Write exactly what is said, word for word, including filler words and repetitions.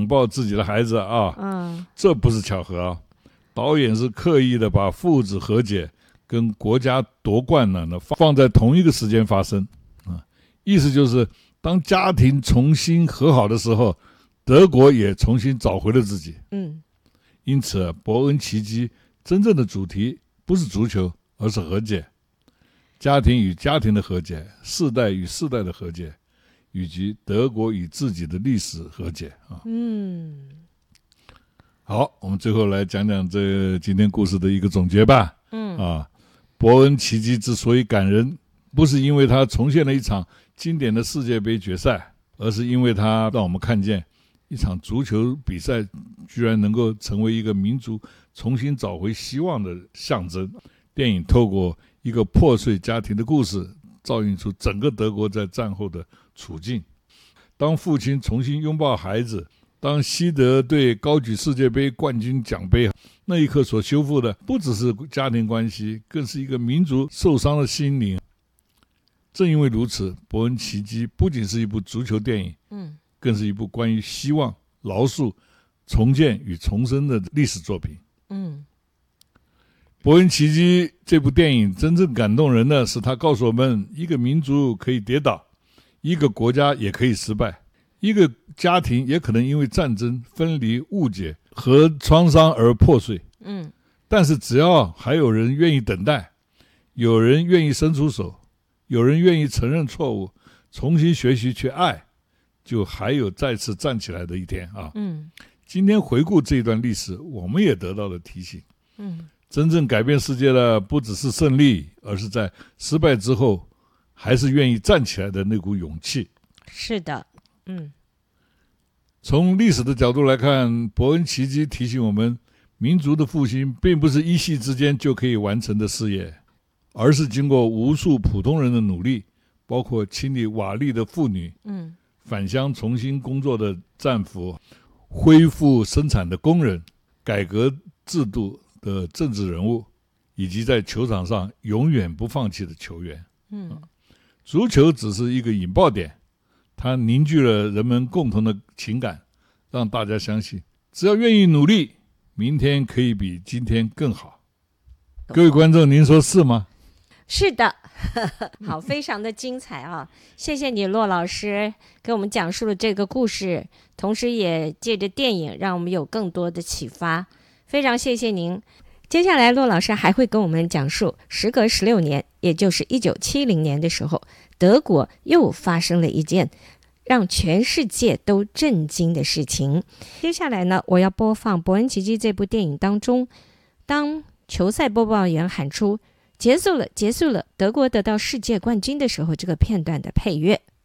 抱自己的孩子啊， 嗯， 这不是巧合啊，导演是刻意的把父子和解跟国家夺冠呢放在同一个时间发生啊，意思就是当家庭重新和好的时候，德国也重新找回了自己。 嗯， 因此伯恩奇迹真正的主题不是足球，而是和解，家庭与家庭的和解，世代与世代的和解，以及德国与自己的历史和解啊。 嗯， 好，我们最后来讲讲这今天故事的一个总结吧。 嗯啊，伯恩奇迹之所以感人，不是因为它重现了一场经典的世界杯决赛，而是因为它让我们看见一场足球比赛居然能够成为一个民族重新找回希望的象征。电影透过一个破碎家庭的故事，照映出整个德国在战后的处境。当父亲重新拥抱孩子，当西德队高举世界杯冠军奖杯，那一刻所修复的不只是家庭关系，更是一个民族受伤的心灵。正因为如此，伯恩奇迹不仅是一部足球电影， 嗯， 更是一部关于希望、饶恕、重建与重生的历史作品。 嗯， 伯恩奇迹这部电影真正感动人的是，它告诉我们，一个民族可以跌倒，一个国家也可以失败，一个家庭也可能因为战争、分离、误解和创伤而破碎。 嗯， 但是只要还有人愿意等待，有人愿意伸出手，有人愿意承认错误，重新学习去爱，就还有再次站起来的一天啊！ 嗯， 今天回顾这一段历史，我们也得到了提醒。 嗯， 真正改变世界的不只是胜利，而是在失败之后还是愿意站起来的那股勇气。 是的，嗯， 从历史的角度来看，伯恩奇迹提醒我们，民族的复兴并不是一夕之间就可以完成的事业，而是经过无数普通人的努力，包括清理瓦砾的妇女， 嗯， 返乡重新工作的战俘，恢复生产的工人，改革制度的政治人物，以及在球场上永远不放弃的球员。 嗯， 足球只是一个引爆点，它凝聚了人们共同的情感，让大家相信，只要愿意努力，明天可以比今天更好。各位观众，您说是吗？ 是的。好，非常的精彩啊！谢谢你，骆老师给我们讲述了这个故事，同时也借着电影让我们有更多的启发，非常谢谢您。接下来骆老师还会跟我们讲述时隔十六年，也就是一九七零年的时候，德国又发生了一件让全世界都震惊的事情。接下来呢，我要播放《伯恩奇迹》这部电影当中，当球赛播报员喊出结束了结束了，德国得到世界冠军的时候，这个片段的配乐。